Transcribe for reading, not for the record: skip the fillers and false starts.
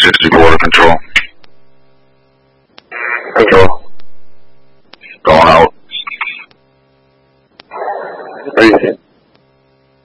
360 border control. Control. Going out. What do you see?